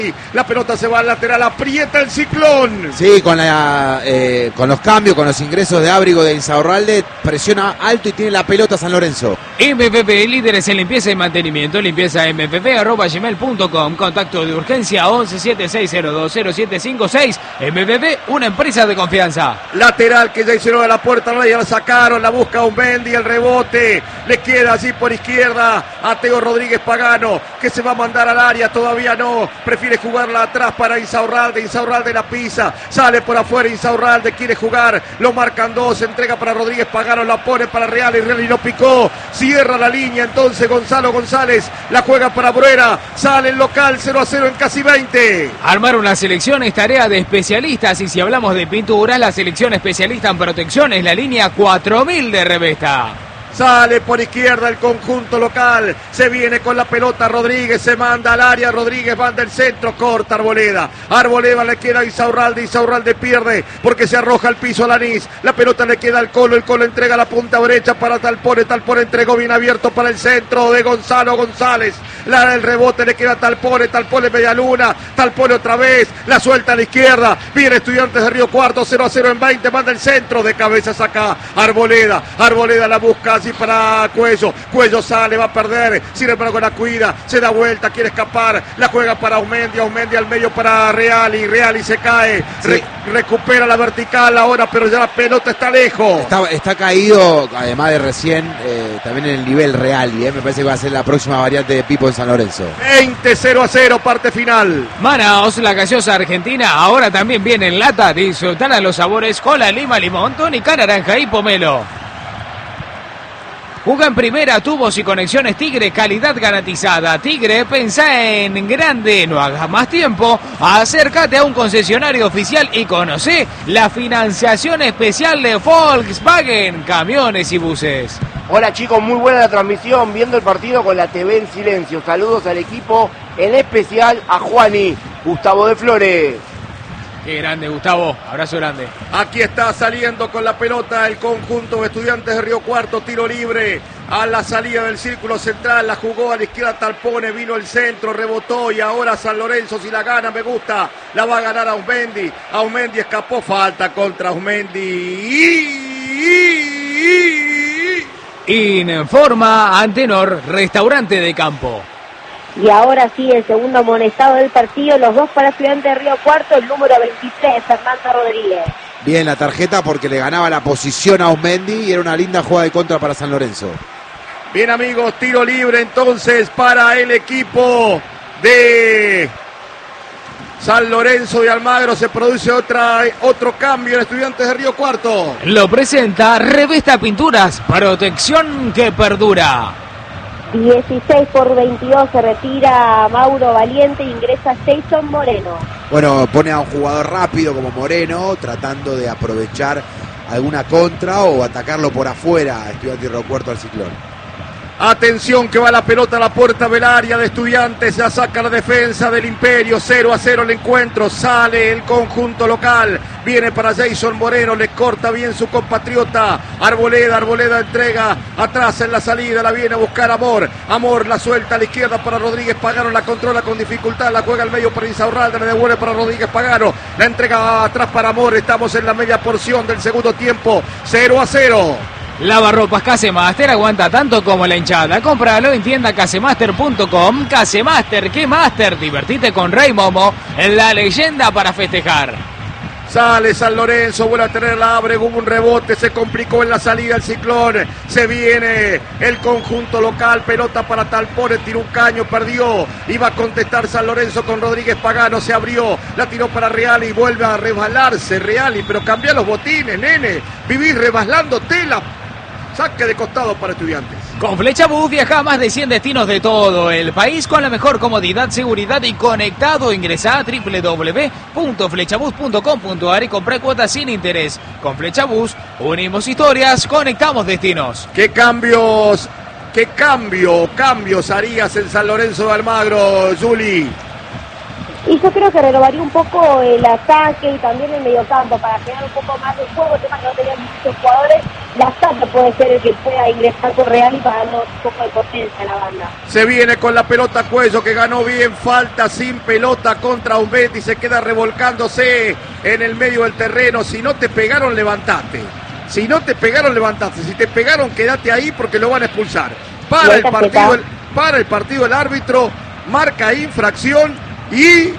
La pelota se va al lateral, aprieta el Ciclón. Sí, con los cambios, con los ingresos de Ábrigo de Insaurralde, presiona alto y tiene la pelota San Lorenzo. MPP, líderes en limpieza y mantenimiento, limpieza@mpp.com, contacto de urgencia 1176020756, MPP, una empresa de confianza. Lateral que ya hicieron a la puerta, ya la sacaron, la busca Aumendi, el rebote, le queda así por izquierda a Teo Rodríguez Pagano, que se va a mandar al área, todavía no, prefiere jugarla atrás para Insaurralde la pisa, sale por afuera Insaurralde, quiere jugar, lo marcan dos, entrega para Rodríguez Pagano, la pone para Real y no picó, cierra la línea entonces Gonzalo González, la juega para Bruera, sale el local 0-0 en casi 20. Armar una selección es tarea de especialistas y si hablamos de pintura, la selección especialista en protección es la línea 4000 de Revesta. Sale por izquierda el conjunto local, se viene con la pelota Rodríguez, se manda al área, Rodríguez manda el centro, corta Arboleda le queda a Insaurralde pierde porque se arroja al piso a Lanís, la pelota le queda al Colo, el Colo entrega la punta derecha para Talpone entregó bien abierto para el centro de Gonzalo González, el rebote le queda a Talpone media luna, Talpone otra vez, la suelta a la izquierda, viene Estudiantes de Río Cuarto, 0-0 en 20, manda el centro, de cabeza saca Arboleda la busca así para Cuello sale, va a perder, sin embargo la cuida, se da vuelta, quiere escapar, la juega para Aumendi al medio para Reali se cae, sí. Recupera la vertical ahora, pero ya la pelota está lejos. Está caído, además de recién, también en el nivel Reali, me parece que va a ser la próxima variante de Pipo en San Lorenzo. 20-0-0, parte final. Manaos, la gaseosa argentina, ahora también viene en lata, disfrutar a los sabores cola, lima, limón, tónica, naranja y pomelo. Juega en primera, tubos y conexiones Tigre, calidad garantizada. Tigre, pensá en grande, no hagas más tiempo. Acércate a un concesionario oficial y conoce la financiación especial de Volkswagen, camiones y buses. Hola chicos, muy buena la transmisión, viendo el partido con la TV en silencio. Saludos al equipo, en especial a Juani, Gustavo de Flores. Qué grande, Gustavo. Abrazo grande. Aquí está saliendo con la pelota el conjunto de Estudiantes de Río Cuarto. Tiro libre a la salida del círculo central. La jugó a la izquierda Talpone. Vino el centro, rebotó y ahora San Lorenzo, si la gana, me gusta. La va a ganar Aumendi. Aumendi escapó. Falta contra Aumendi. Informa Antenor, restaurante de campo. Y ahora sí, el segundo amonestado del partido, los dos para Estudiantes de Río Cuarto, el número 23, Fernando Rodríguez. Bien la tarjeta porque le ganaba la posición a Aumendi y era una linda jugada de contra para San Lorenzo. Bien amigos, tiro libre entonces para el equipo de San Lorenzo de Almagro. Se produce otro cambio en Estudiantes de Río Cuarto. Lo presenta Revesta Pinturas, protección que perdura. 16-22 se retira Mauro Valiente, ingresa Jason Moreno. Bueno, pone a un jugador rápido como Moreno, tratando de aprovechar alguna contra o atacarlo por afuera a Estudiantes de Río Cuarto al Ciclón. Atención que va la pelota a la puerta del área de Estudiantes, ya saca la defensa del Imperio, 0-0 el encuentro, sale el conjunto local, viene para Jason Moreno, le corta bien su compatriota, Arboleda entrega atrás en la salida, la viene a buscar Amor la suelta a la izquierda para Rodríguez Pagano, la controla con dificultad, la juega al medio para Insaurralde, le devuelve para Rodríguez Pagano, la entrega atrás para Amor, estamos en la media porción del segundo tiempo, 0-0. Lavarropas Casemaster aguanta tanto como la hinchada. Cómpralo en tienda casemaster.com. Casemaster, ¿qué master? Divertite con Rey Momo, en la leyenda para festejar. Sale San Lorenzo, vuelve a tener la abre, hubo un rebote, se complicó en la salida el Ciclón, se viene el conjunto local, pelota para Talpone, tiró un caño, perdió, iba a contestar San Lorenzo con Rodríguez Pagano, se abrió, la tiró para Reali y vuelve a resbalarse Reali, pero cambia los botines, nene, vivís resbalando tela. Saque de costado para Estudiantes. Con Flechabús viaja a más de 100 destinos de todo el país con la mejor comodidad, seguridad y conectado. Ingresá a www.flechabús.com.ar y compré cuotas sin interés. Con Flechabús unimos historias, conectamos destinos. ¿Qué cambios harías en San Lorenzo de Almagro, Juli? Y yo creo que renovaría un poco el ataque y también el mediocampo para generar un poco más de juego, tema que no tenían muchos jugadores. La Santa puede ser el que pueda ingresar por Real y para darnos un poco de potencia a la banda. Se viene con la pelota Cuello, que ganó bien, falta sin pelota contra Umbetti, se queda revolcándose en el medio del terreno. Si no te pegaron, levantate. Si no te pegaron, levantate. Si te pegaron, quédate ahí porque lo van a expulsar. Para el partido el árbitro, marca infracción y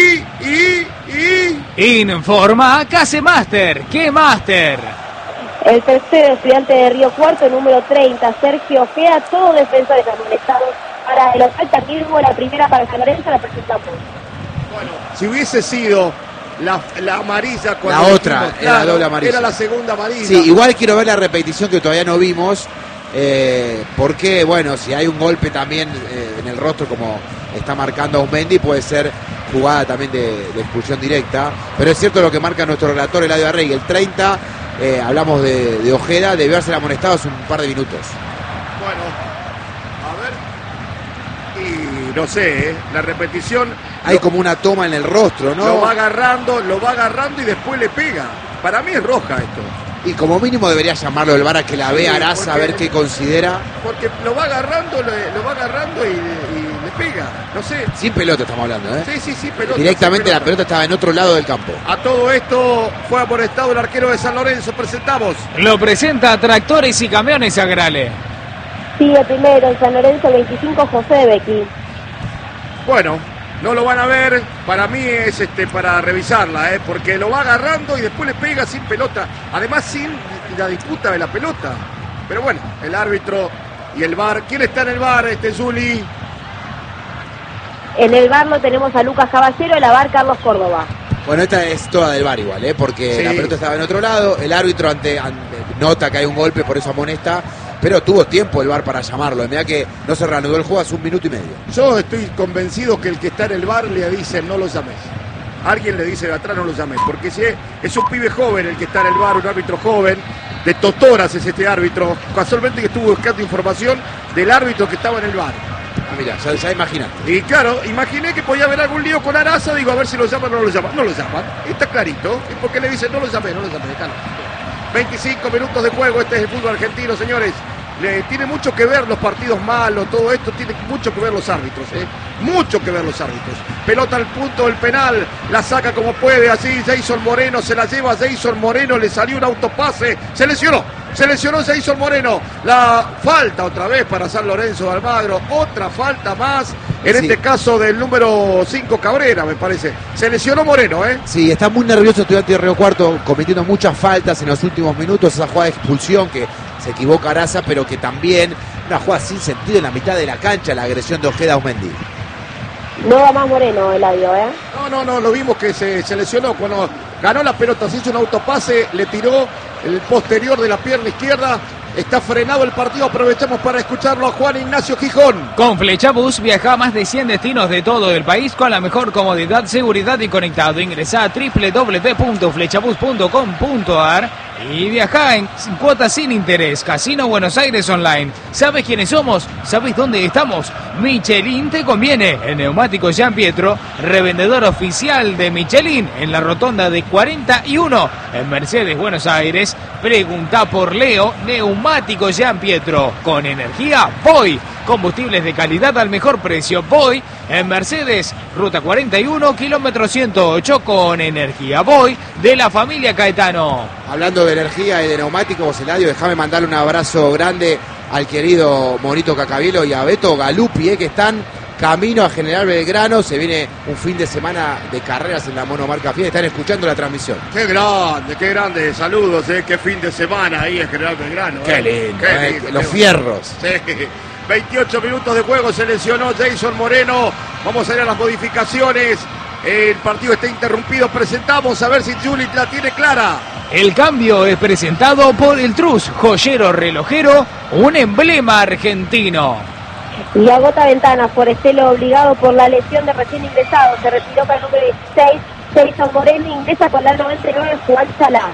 Informa Casemaster. ¿Qué Master? El tercero, Estudiante de Río Cuarto, número 30, Sergio Ojeda, todos defensores amonestados. Para el local también hubo la primera para San Lorenzo, la presentamos. Bueno, si hubiese sido la amarilla cuando la otra, dijimos, era la doble amarilla. Era la segunda amarilla. Sí, igual quiero ver la repetición que todavía no vimos, porque, bueno, si hay un golpe también en el rostro como está marcando a Aumendi, puede ser jugada también de expulsión directa, pero es cierto lo que marca nuestro relator Eladio Arregui, el 30, hablamos de Ojeda, debió haberse amonestado hace un par de minutos. Bueno, a ver, y no sé, la repetición... Hay como una toma en el rostro, ¿no? Lo va agarrando y después le pega. Para mí es roja esto. Y como mínimo debería llamarlo del VAR a que la vea Araza, a ver qué considera. Porque lo va agarrando y le pega, no sé. Sin pelota estamos hablando, ¿eh? Sí, pelota. Directamente la pelota estaba en otro lado del campo. A todo esto fue amonestado el arquero de San Lorenzo, presentamos. Lo presenta Tractores y Camiones Agrale. Sigue primero en San Lorenzo, 25, José Becky. Bueno, no lo van a ver, para mí es para revisarla, porque lo va agarrando y después le pega sin pelota, además sin la disputa de la pelota. Pero bueno, el árbitro y el VAR. ¿Quién está en el VAR, Zuli? En el VAR lo tenemos a Lucas Caballero, en la VAR Carlos Córdoba. Bueno, esta es toda del VAR igual, porque sí, la pelota estaba en otro lado, el árbitro nota que hay un golpe, por eso amonesta, pero tuvo tiempo el VAR para llamarlo, en medida que no se reanudó el juego hace 1 minuto y medio. Yo estoy convencido que el que está en el VAR le dice no lo llames. Alguien le dice de atrás no lo llames, porque si es un pibe joven el que está en el VAR, un árbitro joven, de Totoras es este árbitro, casualmente que estuvo buscando información del árbitro que estaba en el VAR. Ah, mira, ya imaginaste. Y claro, imaginé que podía haber algún lío con Araza, digo, a ver si lo llaman o no lo llaman. No lo llaman, está clarito, y porque le dicen no lo llames, déjalo. 25 minutos de juego, este es el fútbol argentino, señores. Tiene mucho que ver los partidos malos, todo esto tiene mucho que ver los árbitros, mucho que ver los árbitros. Pelota al punto del penal, la saca como puede, así Jason Moreno se la lleva a Jason Moreno, le salió un autopase, se lesionó Jason Moreno. La falta otra vez para San Lorenzo de Almagro, otra falta más, en este caso del número 5 Cabrera, me parece. Se lesionó Moreno, Sí, está muy nervioso Estudiante de Río Cuarto, cometiendo muchas faltas en los últimos minutos, esa jugada de expulsión que se equivoca Araza, pero que también una jugada sin sentido en la mitad de la cancha, la agresión de Ojeda a Aumendi. No va más Moreno, Eladio, No, lo vimos que se lesionó cuando ganó la pelota, se hizo un autopase, le tiró el posterior de la pierna izquierda. Está frenado el partido, aprovechamos para escucharlo a Juan Ignacio Gijón. Con Flechabús viaja a más de 100 destinos de todo el país con la mejor comodidad, seguridad y conectado. Ingresá a www.flechabus.com.ar y viaja en cuotas sin interés. Casino Buenos Aires Online. ¿Sabes quiénes somos? ¿Sabes dónde estamos? Michelin te conviene. El neumático Gian Pietro, revendedor oficial de Michelin en la rotonda de 41 en Mercedes, Buenos Aires. Pregunta por Leo, neumático Gian Pietro. Con energía, voy. Combustibles de calidad al mejor precio. Voy en Mercedes, ruta 41, kilómetro 108, con energía. Voy de la familia Caetano. Hablando de energía y de neumáticos, Eladio, déjame mandarle un abrazo grande al querido Monito Cacabielo y a Beto Galupi, que están camino a General Belgrano. Se viene un fin de semana de carreras en la monomarca FIA. Están escuchando la transmisión. Qué grande. Saludos, qué fin de semana ahí en General Belgrano. Qué lindo, los fierros. Sí. 28 minutos de juego, se lesionó Jason Moreno. Vamos a ir a las modificaciones. El partido está interrumpido. Presentamos a ver si Juli la tiene clara. El cambio es presentado por el Trus, joyero relojero, un emblema argentino. Y agota ventanas por Estelo, obligado por la lesión de recién ingresado. Se retiró para el número 16, Jason Moreno, ingresa con la 99, Juan Salá.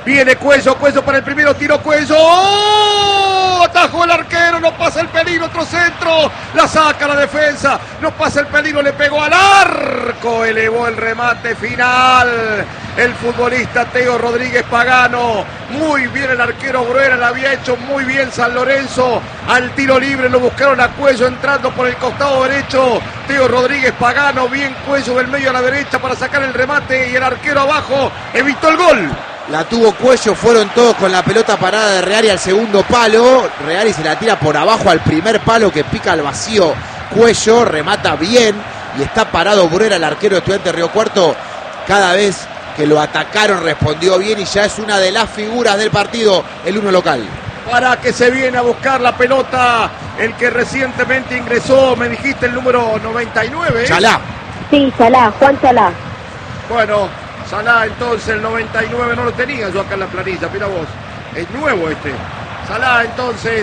Viene Cuello para el primero, tiró Cuello. ¡Oh! Atajó el arquero, no pasa el peligro, otro centro. La saca la defensa, no pasa el peligro, le pegó al arco. Elevó el remate final. El futbolista Teo Rodríguez Pagano. Muy bien el arquero Bruera, la había hecho muy bien San Lorenzo. Al tiro libre lo buscaron a Cuello entrando por el costado derecho. Teo Rodríguez Pagano, bien Cuello del medio a la derecha para sacar el remate y el arquero abajo evitó el gol. La tuvo Cuello, fueron todos con la pelota parada de Reali al segundo palo. Reali se la tira por abajo al primer palo que pica al vacío. Cuello remata bien y está parado Bruera, el arquero de Estudiantes Río Cuarto. Cada vez que lo atacaron respondió bien y ya es una de las figuras del partido, el uno local. Para que se viene a buscar la pelota, el que recientemente ingresó, me dijiste el número 99. Chalá. Sí, Salá, Juan Salá. Bueno, Salá entonces el 99 no lo tenía yo acá en la planilla, mira vos, es nuevo este. Salá entonces,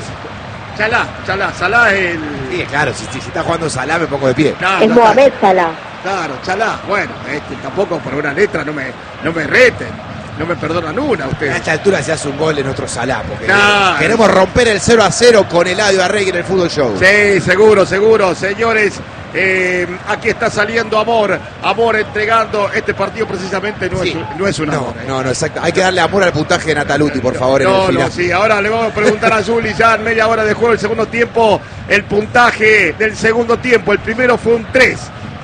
Salá es el... Sí, claro, si está jugando Salá me pongo de pie. Es Mohamed Salá. Claro, Chalá, bueno, tampoco por una letra no me reten, no me perdonan una ustedes. A esta altura se hace un gol en nuestro Salá, porque claro, queremos romper el 0-0 con Eladio Arregui en el Fútbol Show. Sí, seguro, señores. Aquí está saliendo Amor entregando este partido precisamente no es un amor. No, exacto. Hay que darle amor al puntaje de Nataluti, por favor, en el final. Sí, ahora le vamos a preguntar a Juli ya en media hora de juego del segundo tiempo, el puntaje del segundo tiempo. El primero fue un 3.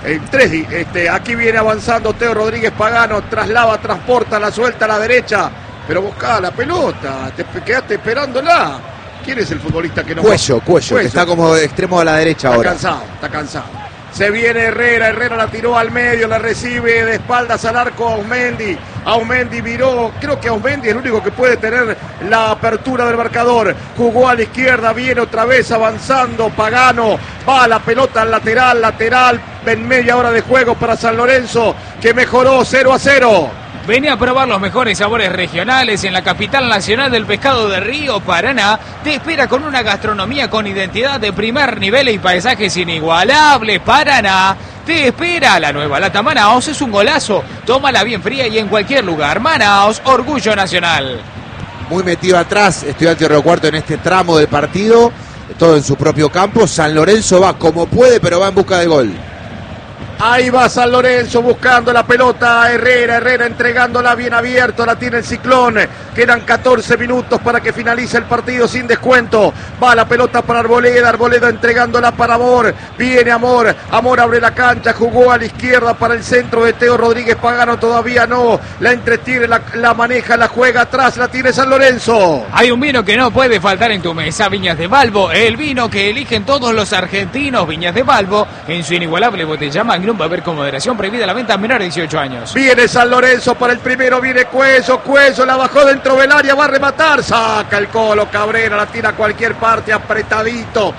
Aquí viene avanzando Teo Rodríguez Pagano, traslava, transporta, la suelta a la derecha, pero buscaba la pelota, te quedaste esperándola. ¿Quién es el futbolista que no Cuello, que está como de extremo a la derecha ahora. Está cansado. Se viene Herrera la tiró al medio, la recibe de espaldas al arco Aumendi viró, creo que Aumendi es el único que puede tener la apertura del marcador. Jugó a la izquierda, viene otra vez avanzando Pagano, va la pelota al lateral, en media hora de juego para San Lorenzo, que mejoró 0-0. Vení a probar los mejores sabores regionales en la capital nacional del pescado de Río, Paraná. Te espera con una gastronomía con identidad de primer nivel y paisajes inigualables. Paraná te espera. La nueva lata Manaos es un golazo. Tómala bien fría y en cualquier lugar. Manaos, orgullo nacional. Muy metido atrás Estudiantes Río Cuarto en este tramo del partido. Todo en su propio campo. San Lorenzo va como puede, pero va en busca de gol. Ahí va San Lorenzo buscando la pelota, Herrera entregándola bien abierto, la tiene el Ciclón, quedan 14 minutos para que finalice el partido sin descuento, va la pelota para Arboleda entregándola para Amor, viene Amor abre la cancha, jugó a la izquierda para el centro de Teo Rodríguez Pagano, todavía no, la entretiene, la maneja, la juega atrás, la tiene San Lorenzo. Hay un vino que no puede faltar en tu mesa, Viñas de Balbo, el vino que eligen todos los argentinos. Viñas de Balbo, en su inigualable botella Magnum, va a haber con moderación, prohibida la venta a menor de 18 años. Viene San Lorenzo para el primero, viene Cuello, la bajó dentro del área, va a rematar, saca el Colo Cabrera, la tira a cualquier parte, apretadito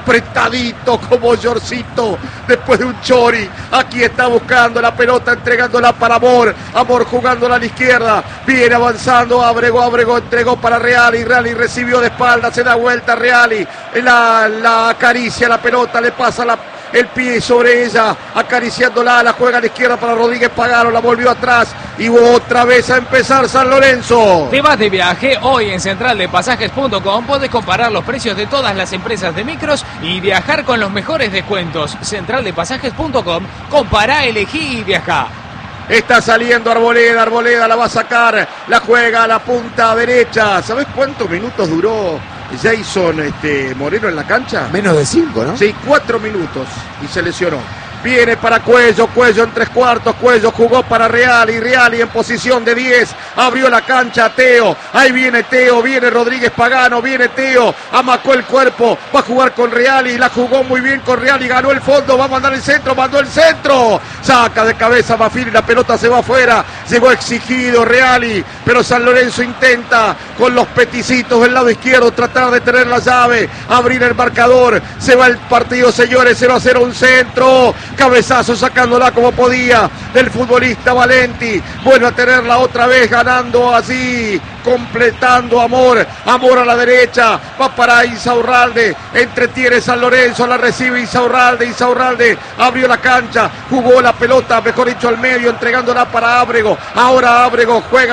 como Yorcito, después de un chori. Aquí está buscando la pelota, entregándola para Amor jugándola a la izquierda, viene avanzando, Ábrego entregó para Reali recibió de espalda, se da vuelta Reali, la acaricia la pelota, le pasa el pie sobre ella, acariciándola, la juega a la izquierda para Rodríguez Pagano, la volvió atrás y otra vez a empezar San Lorenzo. Te vas de viaje, hoy en centraldepasajes.com podés comparar los precios de todas las empresas de micros y viajar con los mejores descuentos. Centraldepasajes.com, compará, elegí y viajá. Está saliendo Arboleda la va a sacar, la juega a la punta derecha. ¿Sabés cuántos minutos duró Jason Moreno en la cancha? Menos de 5, ¿no? Sí, 4 minutos y se lesionó. Viene para Cuello en 3/4, Cuello jugó para Reali en posición de 10, abrió la cancha Teo, ahí viene Teo, viene Rodríguez Pagano, viene Teo, amacó el cuerpo, va a jugar con Reali, la jugó muy bien con Reali, ganó el fondo, va a mandar el centro, mandó el centro, saca de cabeza Mafili, la pelota se va afuera, llegó exigido Reali, pero San Lorenzo intenta con los peticitos del lado izquierdo tratar de tener la llave, abrir el marcador, se va el partido señores, 0-0, un centro, cabezazo sacándola como podía del futbolista Valenti, vuelve a tenerla otra vez ganando así, completando Amor a la derecha, va para Insaurralde, entretiene San Lorenzo, la recibe Insaurralde abrió la cancha, jugó la pelota, mejor dicho al medio, entregándola para Ábrego, ahora Ábrego juega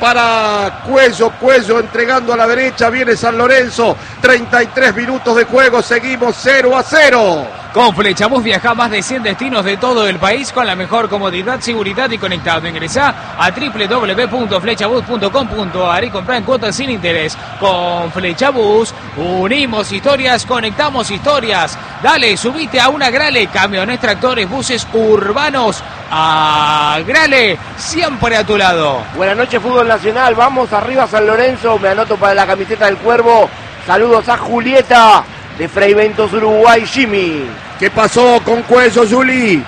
para Cuello entregando a la derecha, viene San Lorenzo, 33 minutos de juego, seguimos 0-0. Con Flechabús viaja a más de 100 destinos de todo el país con la mejor comodidad, seguridad y conectado. Ingresá a www.flechabús.com.ar y comprá en cuotas sin interés. Con Flechabús unimos historias, conectamos historias. Dale, subite a una Grale, camiones, tractores, buses urbanos. A Grale, siempre a tu lado. Buenas noches, fútbol nacional. Vamos arriba San Lorenzo. Me anoto para la camiseta del Cuervo. Saludos a Julieta de Frei Ventos Uruguay, Jimmy. ¿Qué pasó con Cuello, Juli?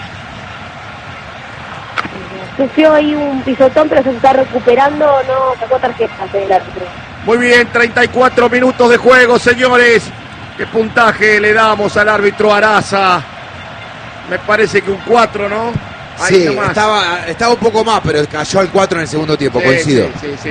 Sufrió ahí un pisotón, pero se está recuperando, no sacó tarjetas del árbitro. Muy bien, 34 minutos de juego, señores. ¿Qué puntaje le damos al árbitro Araza? Me parece que un 4, ¿no? Ahí Sí, nomás. estaba un poco más, pero cayó al 4 en el segundo tiempo, coincido.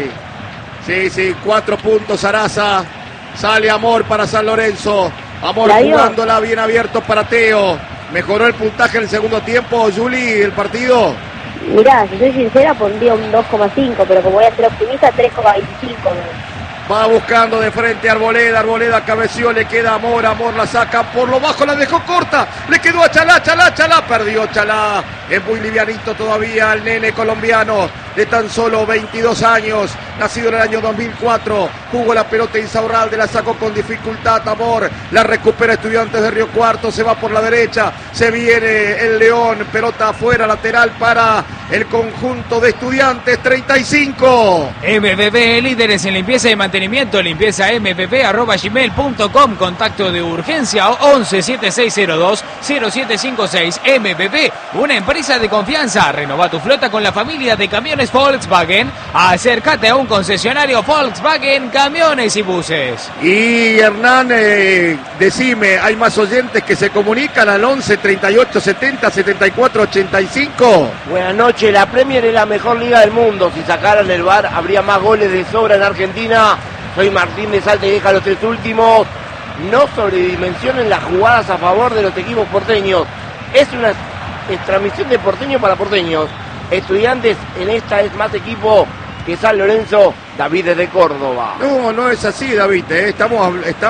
Sí, 4 puntos Araza. Sale Amor para San Lorenzo. Amor ¿La dio? jugándola bien abierto para Teo. Mejoró el puntaje en el segundo tiempo, Juli, el partido. Mirá, si soy sincera, pondría un 2,5, pero como voy a ser optimista, 3,25. Va buscando de frente a Arboleda, Arboleda cabeció, le queda Amor, Amor la saca por lo bajo, la dejó corta, le quedó a Chalá, perdió Chalá, es muy livianito todavía el nene colombiano de tan solo 22 años, nacido en el año 2004, jugó la pelota Insaurralde, la sacó con dificultad Amor, la recupera Estudiantes de Río Cuarto, se va por la derecha, se viene el León, pelota afuera, lateral para el conjunto de Estudiantes, 35. MPP, líderes en limpieza y mantenimiento, limpieza mpp@gmail.com, contacto de urgencia 11 7602 0756. MPP, una empresa de confianza. Renova tu flota con la familia de camiones Volkswagen. Acércate a un concesionario Volkswagen, camiones y buses. Y Hernán, decime, ¿hay más oyentes que se comunican al 11 38 70 74 85? Buenas noches, la Premier es la mejor liga del mundo. Si sacaran el VAR, habría más goles de sobra en Argentina. Soy Martín de Salta y deja los 3 últimos. No sobredimensionen las jugadas a favor de los equipos porteños. Es una transmisión de porteño para porteños. Estudiantes en esta es más equipo que San Lorenzo. David desde Córdoba. No es así, David. Estamos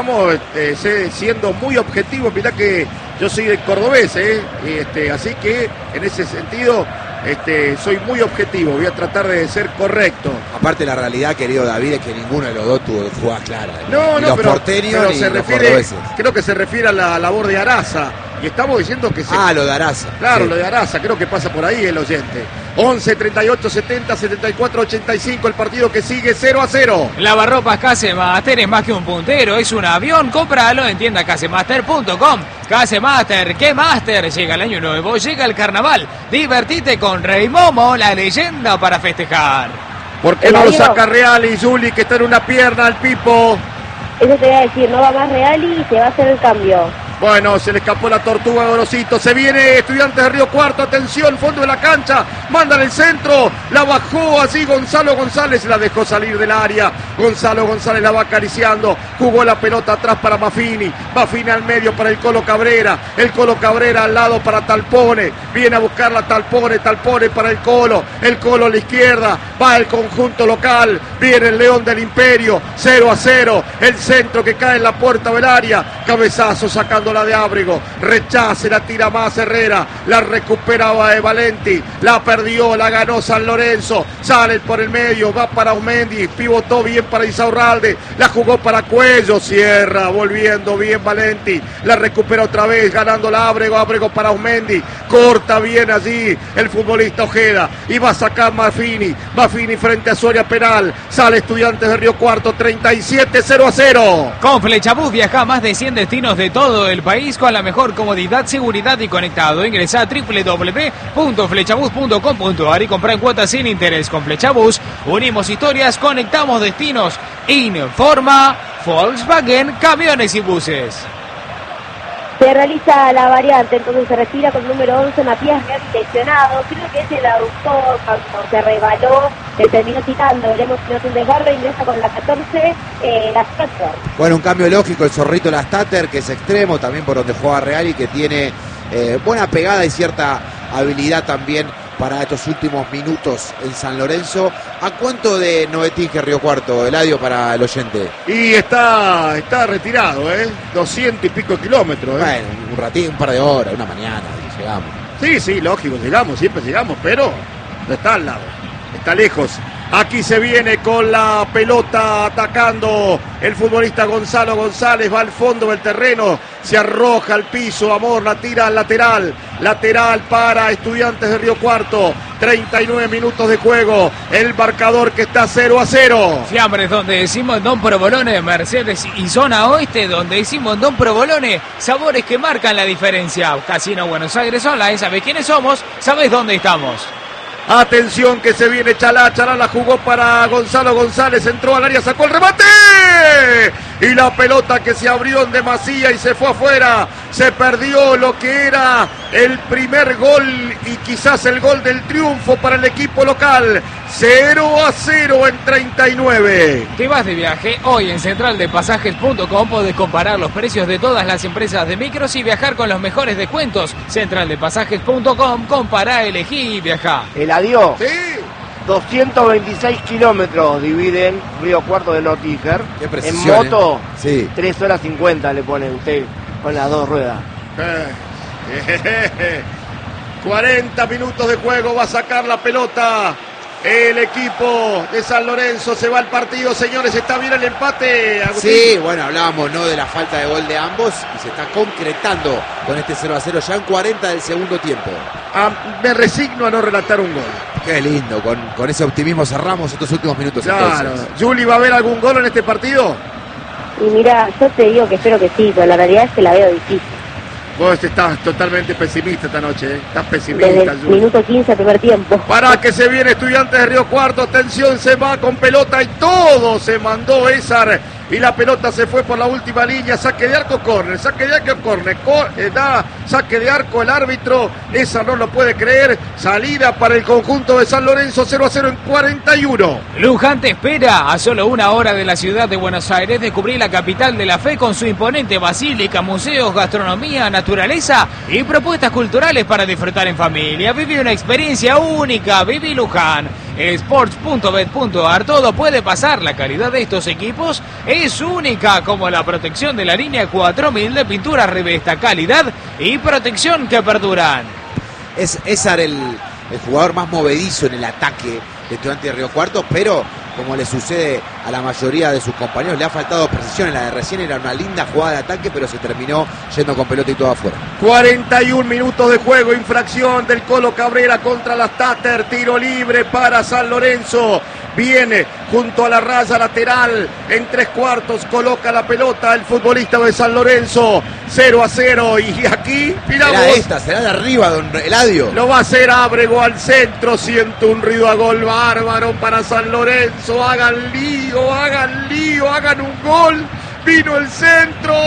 siendo muy objetivos. Mirá que yo soy de cordobés, así que en ese sentido soy muy objetivo. Voy a tratar de ser correcto. Aparte, la realidad, querido David, es que ninguno de los dos tuvo jugadas claras. No, Ni los pero porteños ni se los refiere, cordobeses. creo que se refiere a la labor de Araza. Y estamos diciendo que lo de Araza. Claro, Sí. lo de Araza, creo que pasa por ahí el oyente. 11 38 70 74 85, el partido que sigue 0-0. Lavarropas Casemaster es más que un puntero, es un avión. Cómpralo en tienda casemaster.com. Casemaster, ¿qué master? Llega el año nuevo, llega el carnaval. Divertite con Rey Momo, la leyenda para festejar. ¿Por qué no lo saca Real y Juli, que está en una pierna al Pipo? Eso te voy a decir, no va más Real y se va a hacer el cambio. Bueno, se le escapó la tortuga, Gorosito. Se viene Estudiantes de Río Cuarto. Atención, fondo de la cancha. Mandan el centro. La bajó así Gonzalo González. La dejó salir del área. Gonzalo González la va acariciando. Jugó la pelota atrás para Maffini. Maffini al medio para el Colo Cabrera. El Colo Cabrera al lado para Talpone. Viene a buscar la Talpone. Talpone para el Colo. El Colo a la izquierda. Va el conjunto local. Viene el León del Imperio. 0-0. El centro que cae en la puerta del área. Cabezazo sacando la de Ábrego, rechace, la tira más Herrera, la recuperaba de Valenti, la perdió, la ganó San Lorenzo, sale por el medio, va para Aumendi, pivotó bien para Insaurralde, la jugó para Cuello, cierra, volviendo bien Valenti, la recupera otra vez, ganando la Ábrego para Aumendi, corta bien allí el futbolista Ojeda, y va a sacar Maffini frente a su área penal, sale Estudiantes de Río Cuarto, 37-0-0. Con Flechabús viaja a más de 100 destinos de todo el país con la mejor comodidad, seguridad y conectado. Ingresa a www.flechabús.com.ar y compra en cuotas sin interés. Con Flechabús unimos historias, conectamos destinos. Informa Volkswagen, camiones y buses. Se realiza la variante, entonces se retira con el número 11, Matías Real lesionado. Creo que es el aductor, cuando se rebaló, le terminó quitando. Veremos si no es un desgarro, ingresa con la 14, la Statter. Bueno, un cambio lógico, el zorrito la Statter, que es extremo, también por donde juega Real y que tiene buena pegada y cierta habilidad también para estos últimos minutos en San Lorenzo. ¿A cuánto de Novetinge, Río Cuarto, Eladio, para el oyente? Y está retirado, 200 y pico kilómetros. Bueno, un ratito, un par de horas, una mañana, y llegamos. Sí, lógico, llegamos, siempre llegamos, pero no está al lado, está lejos. Aquí se viene con la pelota atacando el futbolista Gonzalo González, va al fondo del terreno, se arroja al piso, Amor la tira al lateral para Estudiantes de Río Cuarto, 39 minutos de juego, el marcador que está 0-0. Fiambres, donde decimos Don Provolone, Mercedes y zona oeste, donde decimos Don Provolone, sabores que marcan la diferencia. Casino Buenos Aires Online, ¿sabés quiénes somos? ¿Sabés dónde estamos? Atención que se viene Chalá la jugó para Gonzalo González, entró al área, sacó el remate y la pelota que se abrió en demasía y se fue afuera, se perdió lo que era el primer gol y quizás el gol del triunfo para el equipo local. 0-0 en 39. Te vas de viaje, hoy en centraldepasajes.com podés comparar los precios de todas las empresas de micros y viajar con los mejores descuentos. Centraldepasajes.com, compará, elegí y viajá. Eladio, Sí. 226 kilómetros dividen Río Cuarto de Notíger. Qué En precisión, moto, Sí. 3 horas 50 le pone usted con las dos ruedas. 40 minutos de juego, va a sacar la pelota el equipo de San Lorenzo, se va al partido, señores, está bien el empate, Agustín. Sí, bueno, hablábamos de la falta de gol de ambos y se está concretando con este 0-0 ya en 40 del segundo tiempo. Me resigno a no relatar un gol. Qué lindo, con ese optimismo cerramos estos últimos minutos. Claro. Entonces. Juli, ¿va a haber algún gol en este partido? Y mira, yo te digo que espero que sí, pero la realidad es que la veo difícil. Vos estás totalmente pesimista esta noche, Estás Desde pesimista, el Juli. minuto 15 al primer tiempo. Para que se viene Estudiantes de Río Cuarto, atención, se va con pelota y todo se mandó Esar y la pelota se fue por la última línea, saque de arco, córner, saque de arco, córner, da saque de arco el árbitro, esa no lo puede creer, salida para el conjunto de San Lorenzo, 0-0 en 41. Luján te espera a solo una hora de la ciudad de Buenos Aires. Descubrí la capital de la fe con su imponente basílica, museos, gastronomía, naturaleza y propuestas culturales para disfrutar en familia. Viví una experiencia única, viví Luján. Sports.bet.ar, todo puede pasar. La calidad de estos equipos es única, como la protección de la línea 4000 de pintura Revesta, calidad y protección que perduran. Es Esar el jugador más movedizo en el ataque de Estudiantes de Río Cuarto, pero como le sucede a la mayoría de sus compañeros, le ha faltado precisión. En la de recién era una linda jugada de ataque, pero se terminó yendo con pelota y todo afuera. 41 minutos de juego, infracción del Colo Cabrera contra las Tater, tiro libre para San Lorenzo. Viene junto a la raya lateral, en 3/4 coloca la pelota el futbolista de San Lorenzo, 0-0 y aquí, miramos. Será de arriba, don Eladio. Lo va a hacer Ábrego al centro, siento un ruido a gol bárbaro para San Lorenzo, hagan lío, hagan un gol. Vino el centro,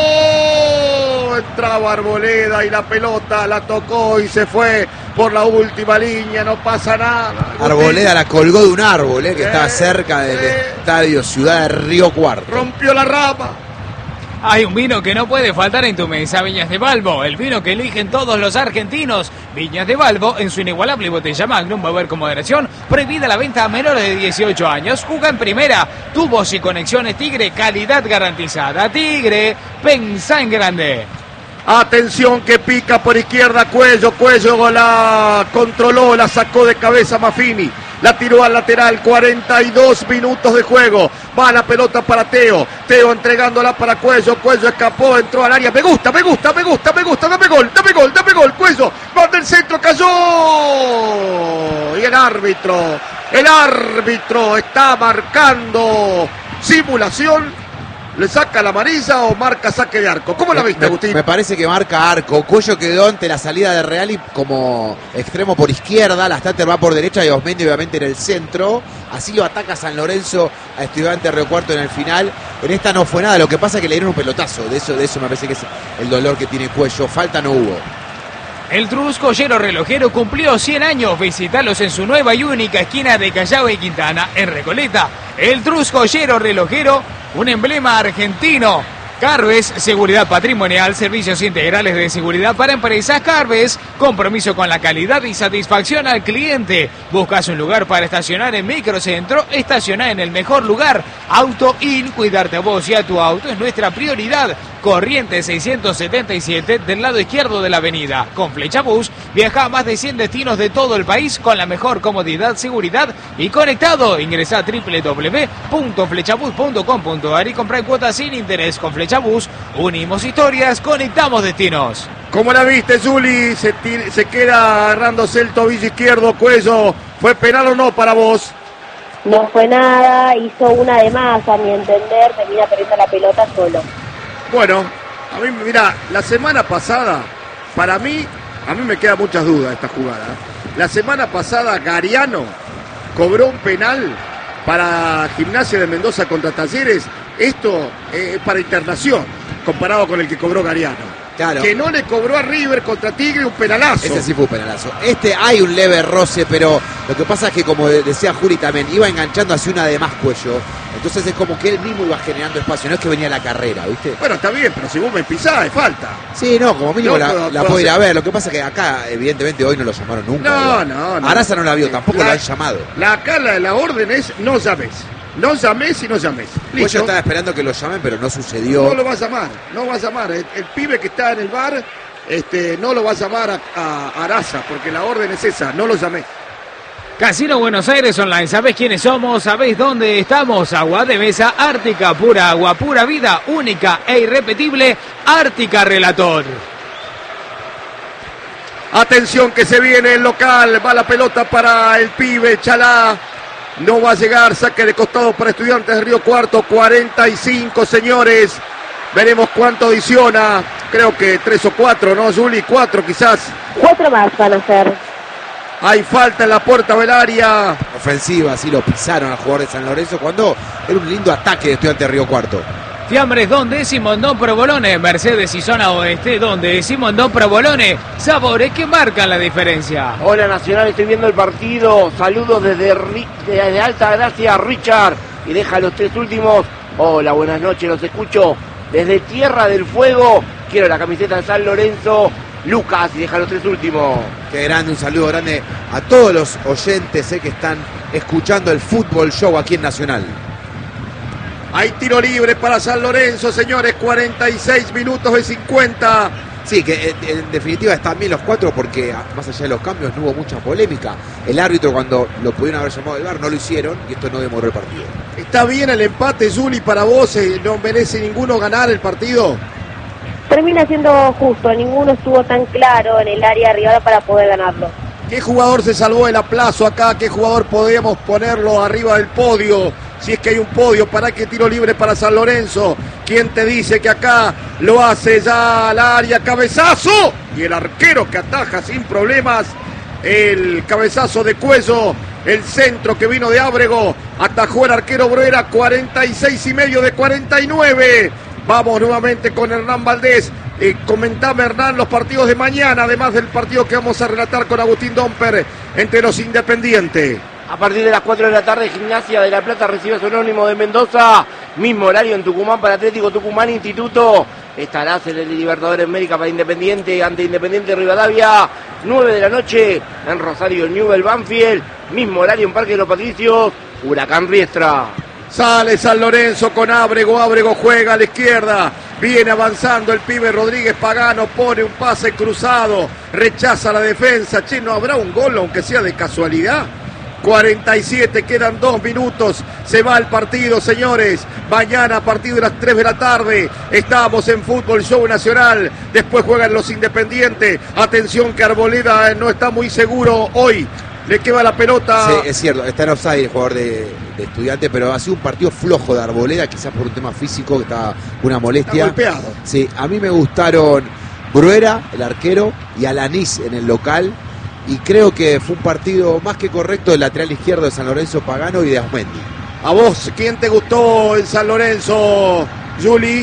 entraba Arboleda y la pelota la tocó y se fue por la última línea, no pasa nada. Arboleda la colgó de un árbol que estaba cerca del estadio Ciudad de Río Cuarto. Rompió la rama. Hay un vino que no puede faltar en tu mesa, Viñas de Balbo, el vino que eligen todos los argentinos. Viñas de Balbo, en su inigualable botella Magnum, beber con moderación, prohibida la venta a menores de 18 años. Juega en primera, tubos y conexiones Tigre, calidad garantizada. Tigre, pensá en grande. Atención que pica por izquierda Cuello la controló, la sacó de cabeza Maffini. La tiró al lateral, 42 minutos de juego. Va la pelota para Teo entregándola para Cuello escapó, entró al área. Me gusta, dame gol, Cuello, va del centro, cayó. Y el árbitro está marcando simulación. ¿Le saca la amarilla o marca saque de arco? ¿Cómo la viste, Agustín? Me parece que marca arco. Cuello quedó ante la salida de Reali como extremo por izquierda. La Stater va por derecha y Osmendi obviamente en el centro. Así lo ataca San Lorenzo a Estudiantes de Río Cuarto en el final. En esta no fue nada. Lo que pasa es que le dieron un pelotazo. De eso me parece que es el dolor que tiene Cuello. Falta no hubo. El Truscollero Relojero cumplió 100 años. Visitalos en su nueva y única esquina de Callao y Quintana, en Recoleta. El Truscollero Relojero, un emblema argentino Carves, seguridad patrimonial, servicios integrales de seguridad para empresas. Carves, compromiso con la calidad y satisfacción al cliente. Buscas un lugar para estacionar en Microcentro, estacionar en el mejor lugar. Auto In, cuidarte a vos y a tu auto es nuestra prioridad. Corrientes 677 del lado izquierdo de la avenida. Con Flechabús viaja a más de 100 destinos de todo el país con la mejor comodidad, seguridad y conectado. Ingresa a www.flechabús.com.ar y compra en cuotas sin interés. Con Flechabús unimos historias, conectamos destinos. ¿Cómo la viste, Zuli? Se queda agarrándose el tobillo izquierdo, Cuello. ¿Fue penal o no para vos? No fue nada, hizo una de más, a mi entender, termina perdiendo la pelota solo. Bueno, a mí, mira, la semana pasada, a mí me quedan muchas dudas esta jugada. La semana pasada Gariano cobró un penal para Gimnasia de Mendoza contra Talleres. Esto es para Internación, comparado con el que cobró Gariano. Claro. Que no le cobró a River contra Tigre un penalazo. Ese sí fue un penalazo. Hay un leve roce, pero lo que pasa es que, como decía Juli también, iba enganchando hacia una de más Cuello. Entonces es como que él mismo iba generando espacio, no es que venía la carrera, ¿viste? Bueno, está bien, pero si vos me pisás, es falta. Sí, no, como mínimo No, la puedo ir a ver. Lo que pasa es que acá, evidentemente, hoy no lo llamaron nunca. No. Araza no la vio, tampoco lo han llamado. Acá la orden es no llames. No llames y no llames. Cuello estaba esperando que lo llamen, pero no sucedió. No lo va a llamar, no va a llamar. El pibe que está en el bar no lo va a llamar a Araza, porque la orden es esa, no lo llamé. Casino Buenos Aires Online, ¿sabés quiénes somos? ¿Sabés dónde estamos? Agua de mesa Ártica, pura agua, pura vida, única e irrepetible. Ártica Relator. Atención que se viene el local, va la pelota para el pibe Chalá. No va a llegar, saque de costado para Estudiantes de Río Cuarto, 45, señores. Veremos cuánto adiciona. Creo que 3 o 4, ¿no, Juli? 4 quizás. 4 más van a ser. Hay falta en la puerta del área. Ofensiva, así lo pisaron al jugador de San Lorenzo cuando era un lindo ataque de Estudiantes de Río Cuarto. Fiambres, donde Simondón Provolone, Mercedes y Zona Oeste, donde Simondón Provolone, sabores que marcan la diferencia. Hola Nacional, estoy viendo el partido. Saludos desde Alta Gracia, Richard. Y deja los 3 últimos. Hola, buenas noches, los escucho desde Tierra del Fuego. Quiero la camiseta de San Lorenzo. Lucas, y deja los 3 últimos. Qué grande, un saludo grande a todos los oyentes que están escuchando el Fútbol Show aquí en Nacional. Hay tiro libre para San Lorenzo, señores, 46 minutos de 50. Sí, que en definitiva están bien los 4 porque más allá de los cambios no hubo mucha polémica. El árbitro, cuando lo pudieron haber llamado del VAR, no lo hicieron y esto no demoró el partido. ¿Está bien el empate, Juli, para vos? ¿No merece ninguno ganar el partido? Termina siendo justo, ninguno estuvo tan claro en el área rival para poder ganarlo. ¿Qué jugador se salvó del aplazo acá? ¿Qué jugador podemos ponerlo arriba del podio? Si es que hay un podio, ¿para qué tiro libre para San Lorenzo? ¿Quién te dice que acá lo hace ya al área? ¡Cabezazo! Y el arquero que ataja sin problemas. El cabezazo de Cuello. El centro que vino de Ábrego. Atajó el arquero Bruera. 46 y medio de 49. Vamos nuevamente con Hernán Valdés. Comentame, Hernán, los partidos de mañana, además del partido que vamos a relatar con Agustín Domper entre los Independientes. A partir de las 4 de la tarde, Gimnasia de La Plata recibe a Sonónimo de Mendoza. Mismo horario en Tucumán para Atlético Tucumán Instituto. Estará en el Libertadores América para Independiente ante Independiente Rivadavia. 9 de la noche en Rosario Newell Banfield. Mismo horario en Parque de los Patricios. Huracán Riestra. Sale San Lorenzo con Ábrego. Ábrego juega a la izquierda. Viene avanzando el pibe Rodríguez Pagano. Pone un pase cruzado. Rechaza la defensa. Che, ¿no habrá un gol aunque sea de casualidad? 47, quedan 2 minutos, se va el partido, señores. Mañana a partir de las 3 de la tarde estamos en Fútbol Show Nacional. Después juegan los Independientes. Atención que Arboleda no está muy seguro hoy. Le queda la pelota. Sí, es cierto, está en offside el jugador de Estudiantes, pero ha sido un partido flojo de Arboleda, quizás por un tema físico, que está una molestia. Está golpeado. Sí, a mí me gustaron Bruera, el arquero, y Alanís en el local. Y creo que fue un partido más que correcto del lateral izquierdo de San Lorenzo Pagano y de Osmendi. ¿A vos quién te gustó en San Lorenzo, Juli?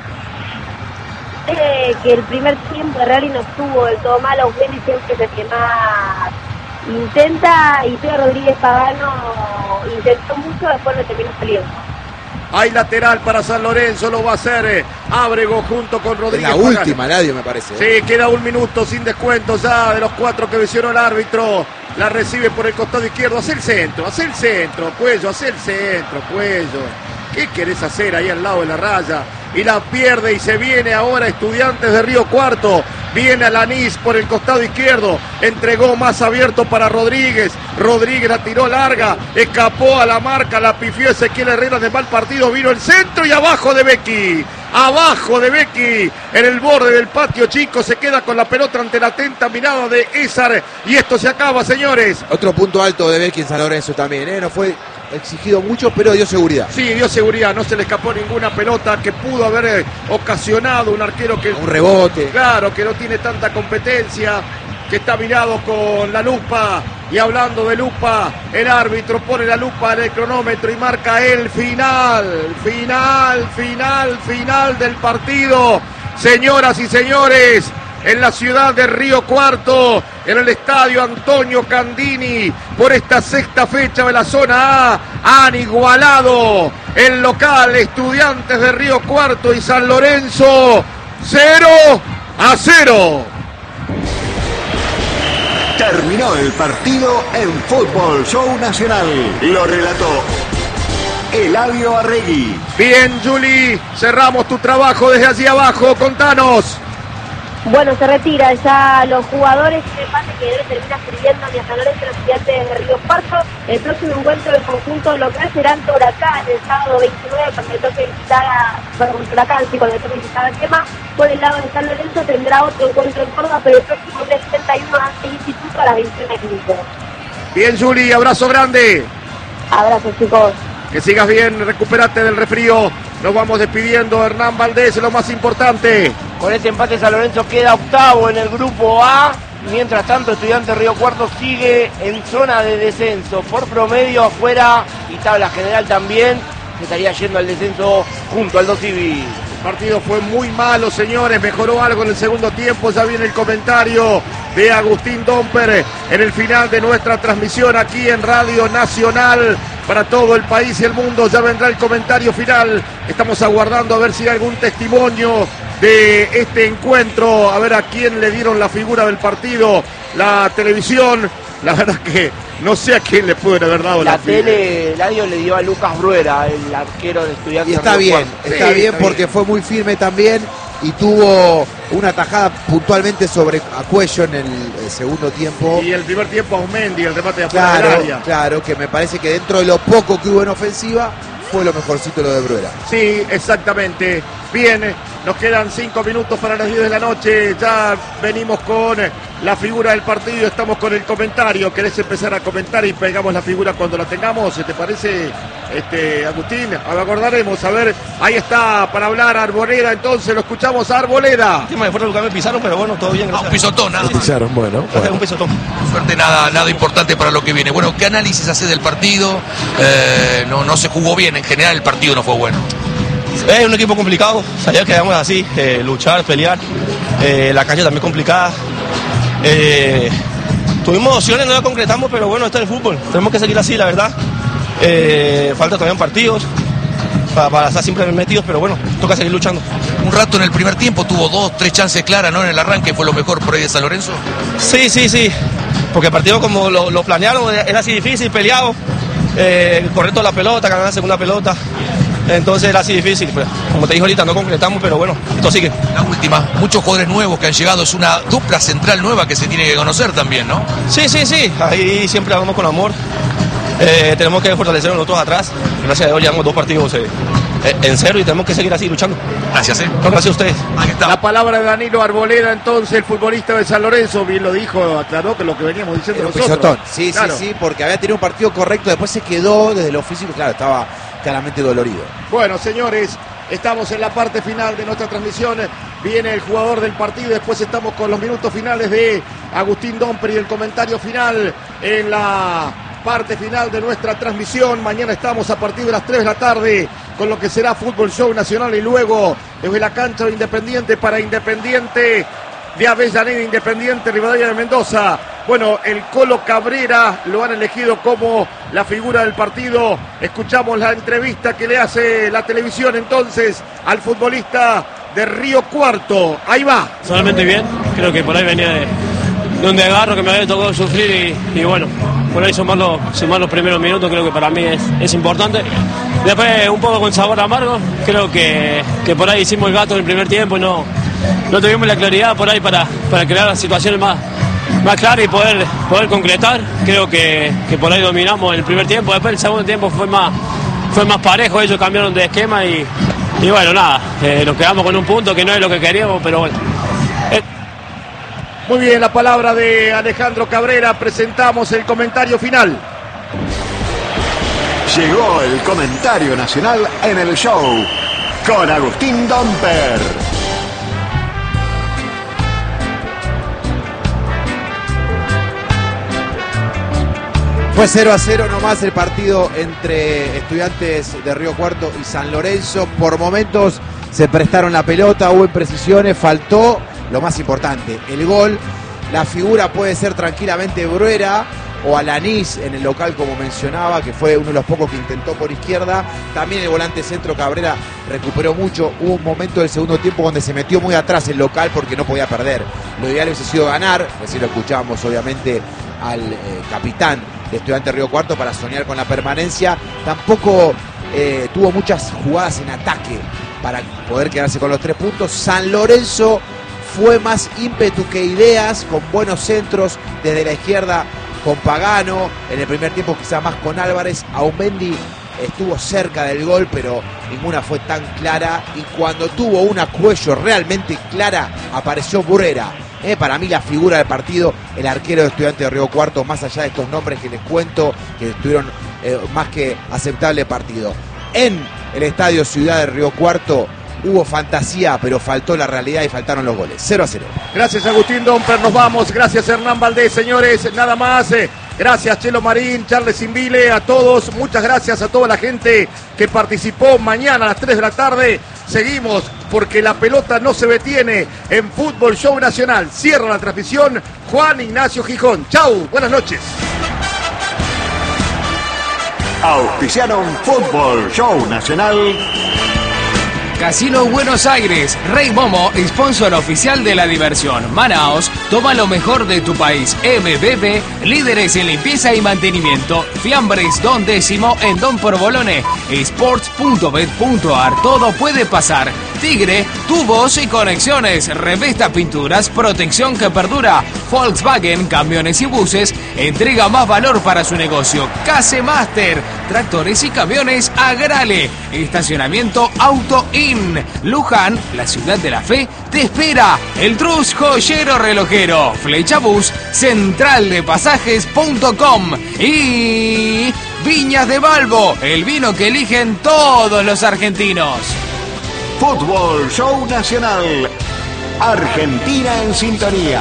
Que el primer tiempo de Rally no estuvo del todo malo. Osmendi siempre es el que más intenta, y Pedro Rodríguez Pagano intentó mucho, después no terminó saliendo. Hay lateral para San Lorenzo, lo va a hacer Ábrego junto con Rodríguez. La última, Eladio, me parece. Sí, queda 1 minuto sin descuento ya de los 4 que mencionó el árbitro. La recibe por el costado izquierdo. Hace el centro, Cuello, hace el centro, Cuello. ¿Qué querés hacer ahí al lado de la raya? Y la pierde y se viene ahora Estudiantes de Río Cuarto. Viene Alanís por el costado izquierdo. Entregó más abierto para Rodríguez. Rodríguez la tiró larga. Escapó a la marca. La pifió Ezequiel Herrera de mal partido. Vino el centro y abajo de Becky. Abajo de Becky. En el borde del patio chico. Se queda con la pelota ante la atenta mirada de Ézar. Y esto se acaba, señores. Otro punto alto de Becky en San Lorenzo también. No fue exigido mucho, pero dio seguridad. Sí, dio seguridad. No se le escapó ninguna pelota que pudo haber ocasionado un arquero que... Un rebote. Claro, que no tiene tanta competencia, que está mirado con la lupa. Y hablando de lupa, el árbitro pone la lupa en el cronómetro y marca el final del partido. Señoras y señores, en la ciudad de Río Cuarto, en el estadio Antonio Candini, por esta sexta fecha de la zona A, han igualado el local Estudiantes de Río Cuarto y San Lorenzo 0-0. Terminó el partido en Fútbol Show Nacional. Lo relató Eladio Arregui. Bien, Juli, cerramos tu trabajo desde allí abajo, contanos. Bueno, se retira ya los jugadores de empate que debe terminar escribiendo ni a San Lorenzo los Estudiantes de Río Cuarto. El próximo encuentro del conjunto local será ante Huracán el sábado 29 cuando le toque visitar cuando le toque visitar al tema. Por el lado de San Lorenzo tendrá otro encuentro en Córdoba, pero el próximo 31 ante Instituto a las 21:15. Bien, Juli, abrazo grande. Abrazo, chicos. Que sigas bien, recupérate del resfrío. Nos vamos despidiendo. Hernán Valdés, lo más importante. Con este empate San Lorenzo queda octavo en el grupo A. Mientras tanto, Estudiantes de Río Cuarto sigue en zona de descenso. Por promedio afuera y tabla general también. Se estaría yendo al descenso junto al 2 Civil. El partido fue muy malo, señores. Mejoró algo en el segundo tiempo. Ya viene el comentario de Agustín Domper en el final de nuestra transmisión aquí en Radio Nacional. Para todo el país y el mundo ya vendrá el comentario final. Estamos aguardando a ver si hay algún testimonio de este encuentro, a ver a quién le dieron la figura del partido, la televisión. La verdad que no sé a quién le pueden haber dado la figura. La tele, Eladio le dio a Lucas Bruera, el arquero de Estudiantes. Y está de Río bien, Cuarto. está bien porque fue muy firme también y tuvo una tajada puntualmente sobre a Cuello en el segundo tiempo. Y el primer tiempo a Aumendi, el remate de afuera del área. Claro, que me parece que dentro de lo poco que hubo en ofensiva fue lo mejorcito lo de Bruera. Sí, exactamente. Bien, nos quedan 5 minutos para las 10 de la noche. Ya venimos con la figura del partido. Estamos con el comentario. ¿Querés empezar a comentar y pegamos la figura cuando la tengamos? ¿Te parece, Agustín? Acordaremos. A ver, ahí está para hablar Arboleda. Entonces lo escuchamos a Arboleda. El tema de fuerza me pisaron, pero bueno, todo bien. Un pisotón, nada más. Pisaron, bueno. Un pisotón. Suerte, nada importante para lo que viene. Bueno, ¿qué análisis hace del partido? No se jugó bien. En general el partido no fue bueno. Es un equipo complicado, sabía que íbamos así, luchar, pelear, la cancha también complicada. Tuvimos opciones, no la concretamos, pero bueno, esto es el fútbol, tenemos que seguir así, la verdad. Falta todavía partidos para estar siempre metidos, pero bueno, toca seguir luchando. Un rato en el primer tiempo tuvo 2-3 chances claras, ¿no? En el arranque fue lo mejor por ahí de San Lorenzo. Sí, porque el partido como lo planearon era así difícil, peleado, correr toda la pelota, ganar la segunda pelota. Entonces era así difícil, pues, como te dije ahorita, no concretamos, pero bueno, esto sigue. La última, muchos jugadores nuevos que han llegado, es una dupla central nueva que se tiene que conocer también, ¿no? Sí, ahí siempre hablamos con amor, tenemos que fortalecernos nosotros atrás, gracias a Dios llevamos 2 partidos en 0 y tenemos que seguir así luchando. Gracias, No, gracias a ustedes. Ahí está. La palabra de Danilo Arboleda, entonces, el futbolista de San Lorenzo, bien lo dijo, aclaró que lo que veníamos diciendo Era un nosotros. pisotón. Sí, Claro. sí, porque había tenido un partido correcto, después se quedó desde lo físico, claro, estaba claramente dolorido. Bueno, señores, estamos en la parte final de nuestra transmisión. Viene el jugador del partido. Después estamos con los minutos finales de Agustín Domper y el comentario final en la parte final de nuestra transmisión. Mañana estamos a partir de las 3 de la tarde con lo que será Fútbol Show Nacional y luego desde la cancha de Independiente para Independiente de Avellaneda, Independiente Rivadavia de Mendoza. Bueno, el Colo Cabrera lo han elegido como la figura del partido. Escuchamos la entrevista que le hace la televisión entonces al futbolista de Río Cuarto. Ahí va. Solamente bien, creo que por ahí venía de un desgarro que me había tocado sufrir y bueno, por ahí sumar los primeros minutos creo que para mí es importante. Después un poco con sabor amargo, creo que por ahí hicimos el gato en el primer tiempo y no tuvimos la claridad por ahí para crear las situaciones más claras y poder concretar. Creo que por ahí dominamos el primer tiempo, después el segundo tiempo fue más parejo, ellos cambiaron de esquema y bueno, nada, nos quedamos con un punto que no es lo que queríamos, pero bueno. Muy bien, la palabra de Alejandro Cabrera. Presentamos el comentario final. Llegó el comentario nacional en el show con Agustín Domper. Fue 0-0 nomás el partido entre Estudiantes de Río Cuarto y San Lorenzo. Por momentos se prestaron la pelota, hubo imprecisiones, faltó lo más importante, el gol. La figura puede ser tranquilamente Bruera o Alanís en el local, como mencionaba, que fue uno de los pocos que intentó por izquierda. También el volante centro Cabrera recuperó mucho. Hubo un momento del segundo tiempo donde se metió muy atrás el local porque no podía perder. Lo ideal hubiese sido ganar, así lo escuchábamos obviamente al capitán de Estudiantes Río Cuarto para soñar con la permanencia. Tampoco tuvo muchas jugadas en ataque para poder quedarse con los 3 puntos. San Lorenzo fue más ímpetu que ideas, con buenos centros desde la izquierda con Pagano, en el primer tiempo quizá más con Álvarez. Aumendi estuvo cerca del gol, pero ninguna fue tan clara, y cuando tuvo una Cuello realmente clara, apareció Burrera. Para mí la figura del partido, el arquero de Estudiantes de Río Cuarto, más allá de estos nombres que les cuento, que estuvieron más que aceptable partido. En el estadio Ciudad de Río Cuarto hubo fantasía, pero faltó la realidad y faltaron los goles. 0-0. Gracias, Agustín Domper, nos vamos. Gracias, Hernán Valdés, señores, nada más. Gracias, Chelo Marín, Charles Invile, a todos. Muchas gracias a toda la gente que participó. Mañana a las 3 de la tarde seguimos, porque la pelota no se detiene en Fútbol Show Nacional. Cierra la transmisión Juan Ignacio Gijón. Chau, buenas noches. Auspiciaron Fútbol Show Nacional. Casino Buenos Aires, Rey Momo, sponsor oficial de la diversión. Manaos, toma lo mejor de tu país. MBB, líderes en limpieza y mantenimiento. Fiambres Don Décimo en Don Porbolone. Sports.bet.ar, todo puede pasar. Tigre, tubos y conexiones. Revesta Pinturas, protección que perdura. Volkswagen, camiones y buses, entrega más valor para su negocio. Case Master, tractores y camiones Agrale. Estacionamiento Auto In. Luján, la ciudad de la fe, te espera. El Trus Joyero Relojero. Flecha Bus, centraldepasajes.com. Y Viñas de Balbo, el vino que eligen todos los argentinos. Fútbol Show Nacional. Argentina en sintonía.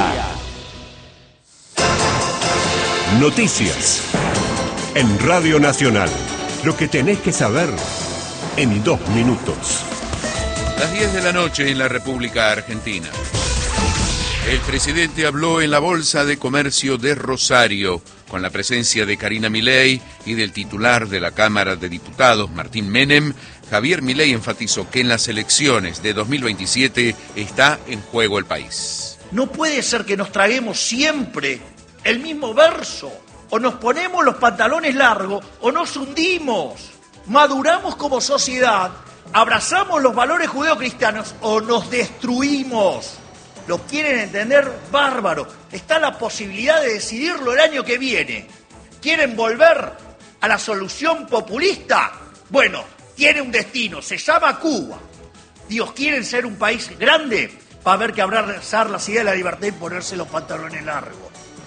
Noticias. En Radio Nacional. Lo que tenés que saber en 2 minutos. Las 10 de la noche en la República Argentina. El presidente habló en la Bolsa de Comercio de Rosario, con la presencia de Karina Milei y del titular de la Cámara de Diputados, Martín Menem. Javier Milei enfatizó que en las elecciones de 2027 está en juego el país. No puede ser que nos traguemos siempre el mismo verso. O nos ponemos los pantalones largos o nos hundimos. Maduramos como sociedad, abrazamos los valores judeocristianos o nos destruimos. ¿Lo quieren entender? Bárbaro. Está la posibilidad de decidirlo el año que viene. ¿Quieren volver a la solución populista? Bueno, tiene un destino, se llama Cuba. Dios, ¿quieren ser un país grande? Va a haber que abrazar las ideas de la libertad y ponerse los pantalones largos.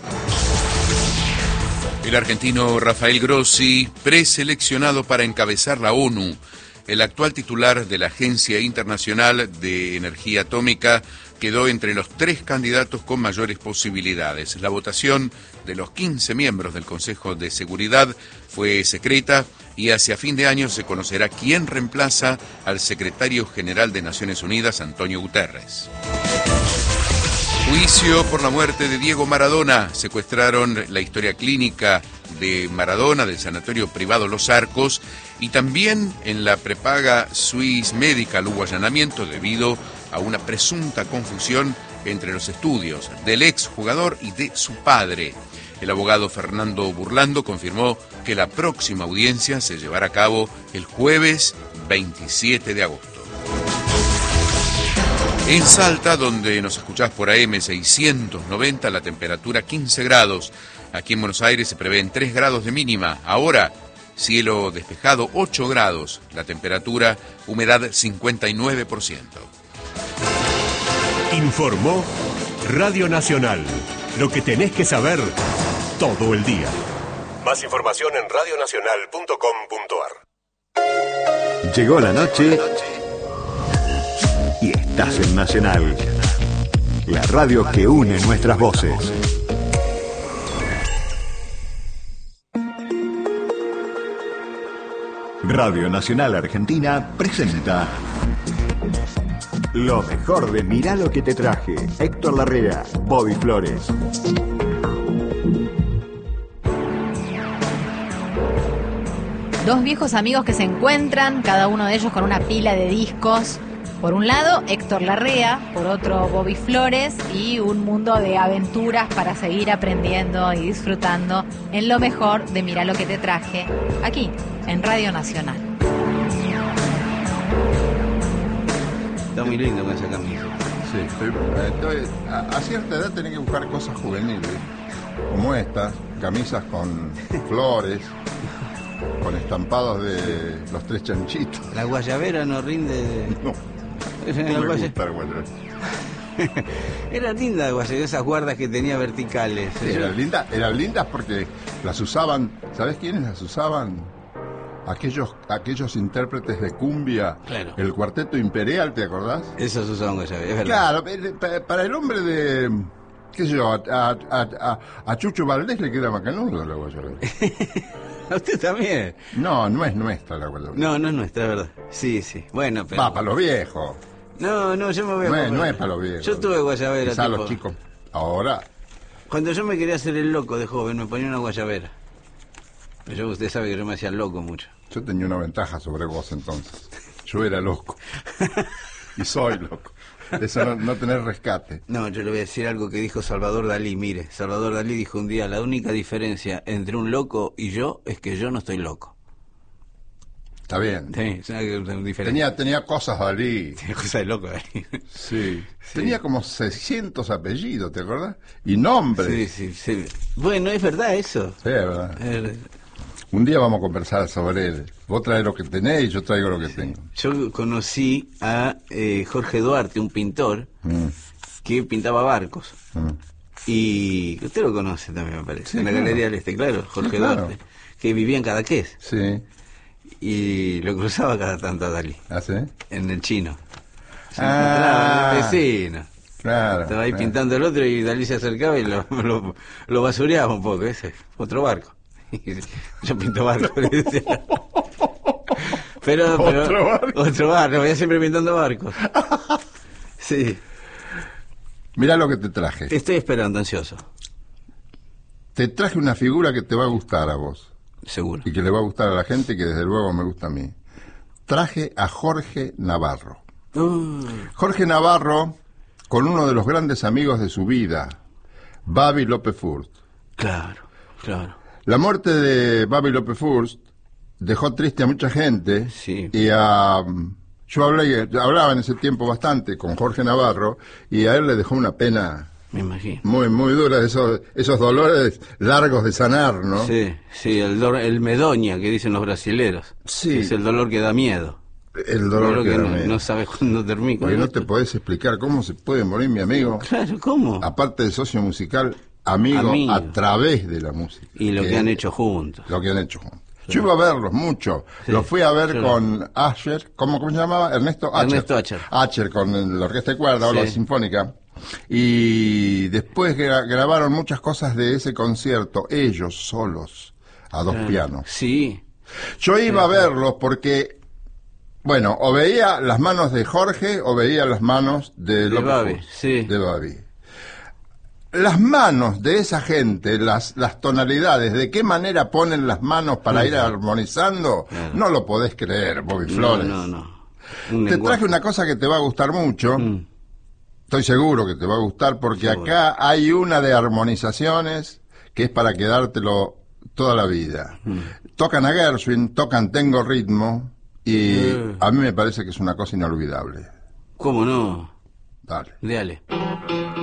El argentino Rafael Grossi, preseleccionado para encabezar la ONU. El actual titular de la Agencia Internacional de Energía Atómica quedó entre los 3 candidatos con mayores posibilidades. La votación de los 15 miembros del Consejo de Seguridad fue secreta y hacia fin de año se conocerá quién reemplaza al secretario general de Naciones Unidas, Antonio Guterres. Juicio por la muerte de Diego Maradona. Secuestraron la historia clínica de Maradona del sanatorio privado Los Arcos y también en la prepaga Swiss Medical hubo allanamiento debido a una presunta confusión entre los estudios del exjugador y de su padre. El abogado Fernando Burlando confirmó que la próxima audiencia se llevará a cabo el jueves 27 de agosto. En Salta, donde nos escuchás por AM 690, la temperatura 15 grados. Aquí en Buenos Aires se prevén 3 grados de mínima. Ahora, cielo despejado 8 grados. La temperatura, humedad 59%. Informó Radio Nacional. Lo que tenés que saber todo el día. Más información en radionacional.com.ar. Llegó la noche y estás en Nacional, la radio que une nuestras voces. Radio Nacional Argentina presenta lo mejor de Mirá lo que te traje. Héctor Larrea, Bobby Flores. Dos viejos amigos que se encuentran, cada uno de ellos con una pila de discos. Por un lado, Héctor Larrea, por otro, Bobby Flores, y un mundo de aventuras para seguir aprendiendo y disfrutando en lo mejor de Mirá lo que te traje, aquí, en Radio Nacional. Está muy lindo con esa camisa. Sí, entonces, a cierta edad tenés que buscar cosas juveniles, como estas, camisas con flores, con estampados de los tres chanchitos. La guayabera no rinde... No. No me gusta el guayabera. Era linda la guayabera, esas guardas que tenía verticales. Sí, eran lindas porque las usaban, ¿sabés quiénes las usaban? Aquellos intérpretes de cumbia, claro. El Cuarteto Imperial, ¿te acordás? Esos usaban guayabera, es verdad. Claro, para el hombre de... qué sé yo, a Chucho Valdés le queda macanudo la guayabera. ¿A usted también? No es nuestra la guayabera. No es nuestra, es verdad. Sí. Bueno, pero... Va, para los viejos. No, yo me voy a... No es para los viejos. Yo tuve guayabera, quizá los chicos. Ahora... Cuando yo me quería hacer el loco de joven, me ponía una guayabera. Pero usted sabe que yo me hacía loco mucho. Yo tenía una ventaja sobre vos entonces. Yo era loco. Y soy loco. Eso no tener rescate. No, yo le voy a decir algo que dijo Salvador Dalí. Mire, Salvador Dalí dijo un día: la única diferencia entre un loco y yo es que yo no estoy loco. Está bien. Sí, es una diferencia. Tenía cosas Dalí. Tenía cosas de loco Dalí. Sí. Tenía como 600 apellidos, ¿te acuerdas? Y nombres. Sí. Bueno, es verdad eso. Sí, es verdad. Un día vamos a conversar sobre él. Vos traes lo que tenés y yo traigo lo que tengo. Yo conocí a Jorge Duarte, un pintor, que pintaba barcos. Y usted lo conoce también, me parece. Sí, en la claro. Galería del Este, claro, Jorge Duarte, que vivía en Cadaqués. Sí. Y lo cruzaba cada tanto a Dalí. ¿Ah, sí? En el Chino. Se encontraba en el vecino. Claro. Estaba ahí pintando el otro y Dalí se acercaba y lo basureaba un poco. Ese, otro barco. Yo pinto barco. pero otro barco, voy siempre pintando barcos. Sí. Mirá lo que te traje. Te estoy esperando, ansioso. Te traje una figura que te va a gustar a vos. Seguro. Y que le va a gustar a la gente y que desde luego me gusta a mí. Traje a Jorge Navarro. Jorge Navarro, con uno de los grandes amigos de su vida, Babi López Furst. Claro. La muerte de Babi López Furst dejó triste a mucha gente. Sí. Y yo hablaba en ese tiempo bastante con Jorge Navarro y a él le dejó una pena, me imagino, muy muy dura, esos dolores largos de sanar, ¿no? Sí, el medoña que dicen los brasileros. Sí. Es el dolor que da miedo. El dolor que da miedo. No sabes cuándo termina. Porque no te podés explicar cómo se puede morir mi amigo. Claro, ¿cómo? Aparte de socio musical, amigo a través de la música. Y lo que han hecho juntos. Yo iba a verlos mucho. Sí, los fui a ver con Asher, ¿cómo se llamaba? Ernesto Asher. Asher con la orquesta de cuerda o la sinfónica. Y después grabaron muchas cosas de ese concierto, ellos solos, a dos pianos. Sí. Yo iba a verlos porque, bueno, o veía las manos de Jorge o veía las manos de López Babi, de Babi. las manos de esa gente, las tonalidades, de qué manera ponen las manos para ir armonizando, no lo podés creer, Bobby Flores. No. Te traje una cosa que te va a gustar mucho. Estoy seguro que te va a gustar porque acá hay una de armonizaciones que es para quedártelo toda la vida. Tocan a Gershwin, tocan Tengo Ritmo y a mí me parece que es una cosa inolvidable. ¿Cómo no? Dale. Dale.